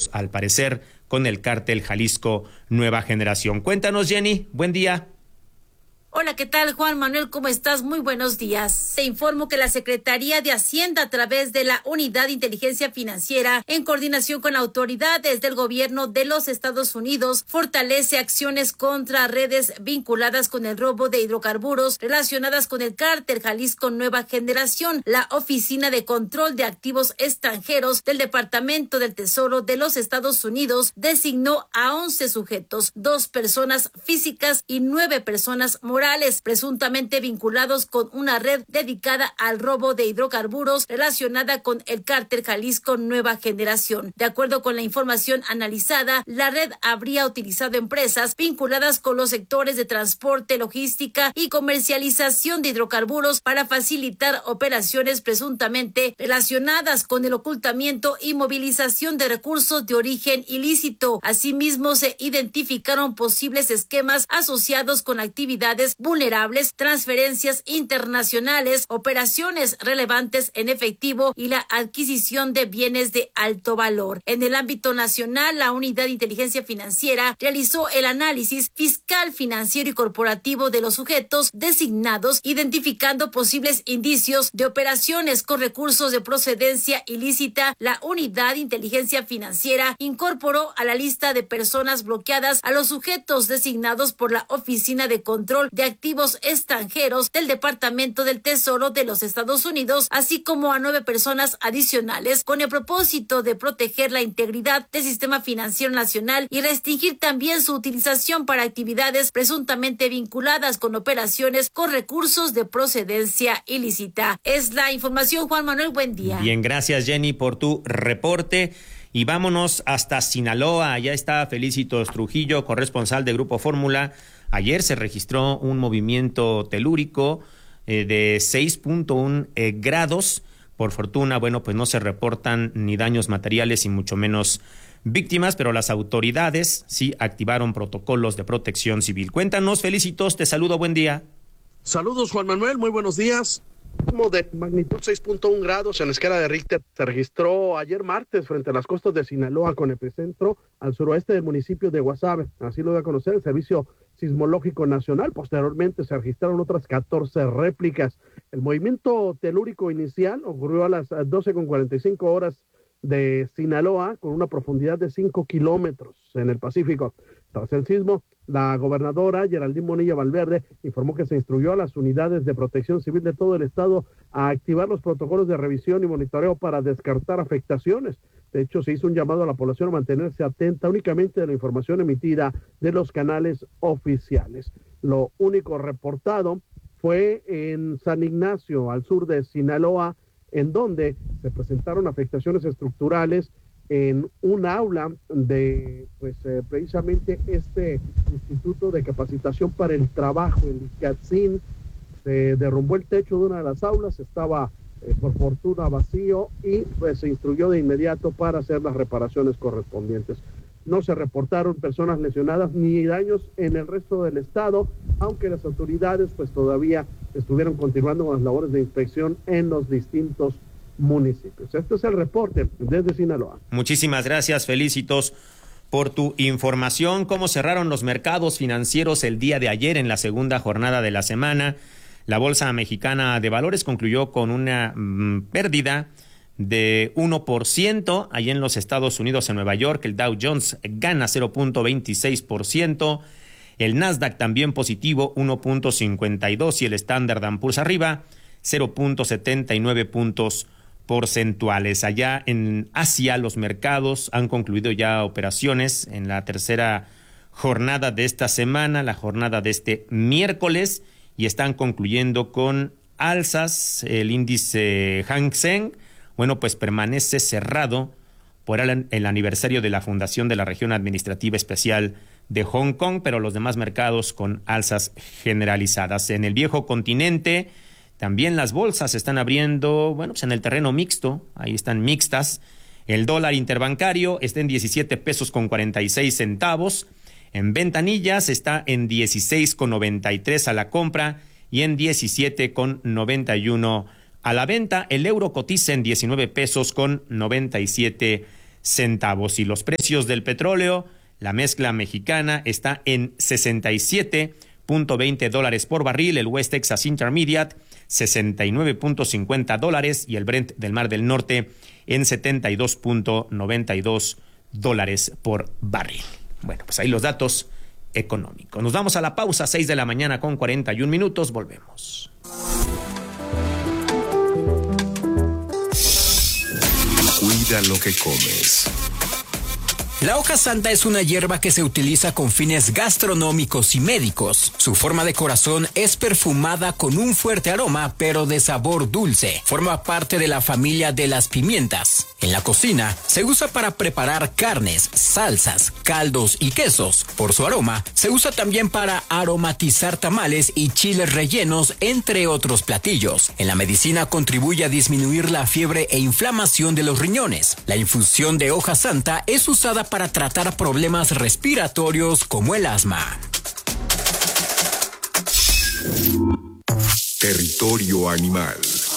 vinculados, al parecer, con el cártel Jalisco Nueva Generación. Cuéntanos, Jenny, buen día. Hola, ¿qué tal, Juan Manuel? ¿Cómo estás? Muy buenos días. Te informo que la Secretaría de Hacienda, a través de la Unidad de Inteligencia Financiera, en coordinación con autoridades del gobierno de los Estados Unidos, fortalece acciones contra redes vinculadas con el robo de hidrocarburos relacionadas con el cártel Jalisco Nueva Generación. La Oficina de Control de Activos Extranjeros del Departamento del Tesoro de los Estados Unidos designó a 11 sujetos, 2 personas físicas y 9 personas morales, presuntamente vinculados con una red dedicada al robo de hidrocarburos relacionada con el cártel Jalisco Nueva Generación. De acuerdo con la información analizada, la red habría utilizado empresas vinculadas con los sectores de transporte, logística y comercialización de hidrocarburos para facilitar operaciones presuntamente relacionadas con el ocultamiento y movilización de recursos de origen ilícito. Asimismo, se identificaron posibles esquemas asociados con actividades vulnerables, transferencias internacionales, operaciones relevantes en efectivo y la adquisición de bienes de alto valor. En el ámbito nacional, la Unidad de Inteligencia Financiera realizó el análisis fiscal, financiero y corporativo de los sujetos designados, identificando posibles indicios de operaciones con recursos de procedencia ilícita. La Unidad de Inteligencia Financiera incorporó a la lista de personas bloqueadas a los sujetos designados por la Oficina de Control de Activos Extranjeros del Departamento del Tesoro de los Estados Unidos, así como a 9 personas adicionales, con el propósito de proteger la integridad del sistema financiero nacional y restringir también su utilización para actividades presuntamente vinculadas con operaciones con recursos de procedencia ilícita. Es la información, Juan Manuel, buen día. Bien, gracias, Jenny, por tu reporte. Y vámonos hasta Sinaloa. Allá está Felicitos Trujillo, corresponsal de Grupo Fórmula. Ayer se registró un movimiento telúrico de 6.1 grados. Por fortuna, bueno, pues no se reportan ni daños materiales y mucho menos víctimas, pero las autoridades sí activaron protocolos de protección civil. Cuéntanos, Felicitos, te saludo, buen día. Saludos, Juan Manuel, muy buenos días. De magnitud 6.1 grados en la escala de Richter se registró ayer martes frente a las costas de Sinaloa, con epicentro al suroeste del municipio de Guasave. Así lo dio a conocer el Servicio Sismológico Nacional. Posteriormente se registraron otras 14 réplicas. El movimiento telúrico inicial ocurrió a las 12:45 horas de Sinaloa, con una profundidad de 5 kilómetros en el Pacífico. Tras el sismo, la gobernadora Geraldine Bonilla Valverde informó que se instruyó a las unidades de protección civil de todo el estado a activar los protocolos de revisión y monitoreo para descartar afectaciones. De hecho, se hizo un llamado a la población a mantenerse atenta únicamente de la información emitida de los canales oficiales. Lo único reportado fue en San Ignacio, al sur de Sinaloa, en donde se presentaron afectaciones estructurales en un aula de, precisamente este Instituto de Capacitación para el Trabajo, el ICATSIN. Se derrumbó el techo de una de las aulas, estaba por fortuna vacío, y pues se instruyó de inmediato para hacer las reparaciones correspondientes. No se reportaron personas lesionadas ni daños en el resto del estado, aunque las autoridades pues todavía estuvieron continuando con las labores de inspección en los distintos municipios. Este es el reporte desde Sinaloa. Muchísimas gracias, Felicitos, por tu información. ¿Cómo cerraron los mercados financieros el día de ayer en la segunda jornada de la semana? La Bolsa Mexicana de Valores concluyó con una pérdida de 1%. Allí en los Estados Unidos, en Nueva York, el Dow Jones gana 0.26%. El Nasdaq también positivo, 1.52%, y el Standard & Poor's arriba, 0.79 puntos porcentuales. Allá en Asia, los mercados han concluido ya operaciones en la tercera jornada de esta semana, la jornada de este miércoles, y están concluyendo con alzas. El índice Hang Seng, bueno, pues permanece cerrado por el aniversario de la fundación de la Región Administrativa Especial de Hong Kong, pero los demás mercados con alzas generalizadas. En el viejo continente también las bolsas están abriendo, bueno, pues en el terreno mixto, ahí están mixtas. El dólar interbancario está en 17 pesos con 46 centavos. En ventanillas está en 16,93 a la compra y en 17,91 a la venta. El euro cotiza en 19 pesos con 97 centavos. Y los precios del petróleo, la mezcla mexicana está en $67.20 por barril, el West Texas Intermediate $69.50 y el Brent del Mar del Norte en $72.92 por barril. Bueno, pues ahí los datos económicos. Nos vamos a la pausa, 6:41 a.m. Volvemos. Cuida lo que comes. La hoja santa es una hierba que se utiliza con fines gastronómicos y médicos. Su forma de corazón es perfumada con un fuerte aroma, pero de sabor dulce. Forma parte de la familia de las pimientas. En la cocina se usa para preparar carnes, salsas, caldos y quesos. Por su aroma, se usa también para aromatizar tamales y chiles rellenos, entre otros platillos. En la medicina contribuye a disminuir la fiebre e inflamación de los riñones. La infusión de hoja santa es usada para tratar problemas respiratorios como el asma. Territorio animal.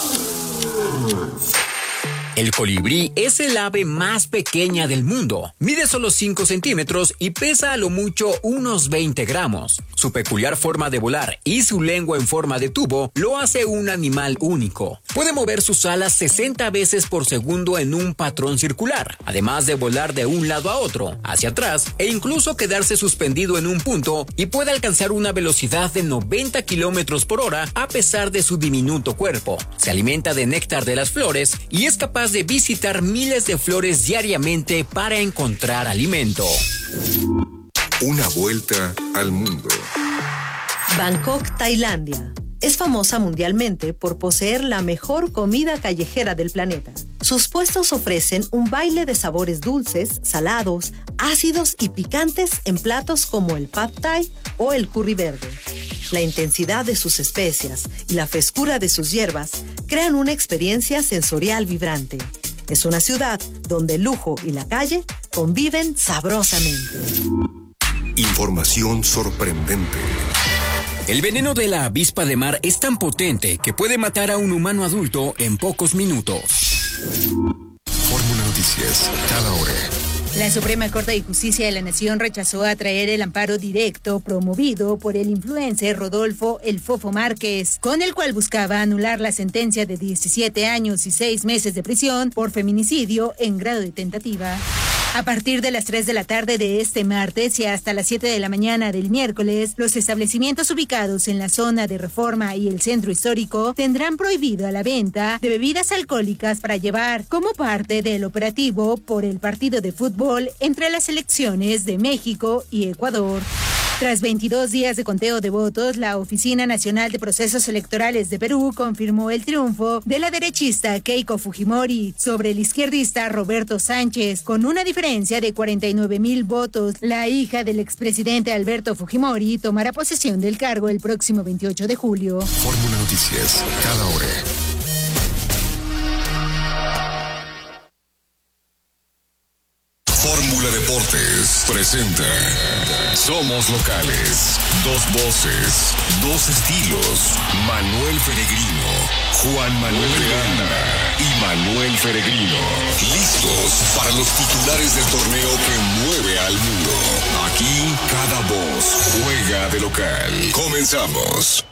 El colibrí es el ave más pequeña del mundo. Mide solo 5 centímetros y pesa a lo mucho unos 20 gramos. Su peculiar forma de volar y su lengua en forma de tubo lo hace un animal único. Puede mover sus alas 60 veces por segundo en un patrón circular, además de volar de un lado a otro, hacia atrás e incluso quedarse suspendido en un punto, y puede alcanzar una velocidad de 90 kilómetros por hora a pesar de su diminuto cuerpo. Se alimenta de néctar de las flores y es capaz de visitar miles de flores diariamente para encontrar alimento. Una vuelta al mundo. Bangkok, Tailandia. Es famosa mundialmente por poseer la mejor comida callejera del planeta. Sus puestos ofrecen un baile de sabores dulces, salados, ácidos y picantes en platos como el pad thai o el curry verde. La intensidad de sus especias y la frescura de sus hierbas crean una experiencia sensorial vibrante. Es una ciudad donde el lujo y la calle conviven sabrosamente. Información sorprendente. El veneno de la avispa de mar es tan potente que puede matar a un humano adulto en pocos minutos. Fórmula Noticias, cada hora. La Suprema Corte de Justicia de la Nación rechazó atraer el amparo directo promovido por el influencer Rodolfo El Fofo Márquez, con el cual buscaba anular la sentencia de 17 años y 6 meses de prisión por feminicidio en grado de tentativa. A partir de las 3 de la tarde de este martes y hasta las 7 de la mañana del miércoles, los establecimientos ubicados en la zona de Reforma y el Centro Histórico tendrán prohibida la venta de bebidas alcohólicas para llevar como parte del operativo por el partido de fútbol entre las selecciones de México y Ecuador. Tras 22 días de conteo de votos, la Oficina Nacional de Procesos Electorales de Perú confirmó el triunfo de la derechista Keiko Fujimori sobre el izquierdista Roberto Sánchez, con una diferencia de 49,000 votos. La hija del expresidente Alberto Fujimori tomará posesión del cargo el próximo 28 de julio. Fórmula Noticias, cada hora. Fórmula Deportes presenta Somos Locales. 2 voces, 2 estilos. Manuel Peregrino, Juan Manuel de Anda y Manuel Peregrino. Listos para los titulares del torneo que mueve al mundo. Aquí cada voz juega de local. Comenzamos.